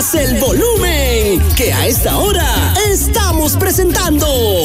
más el volumen, que a esta hora estamos presentando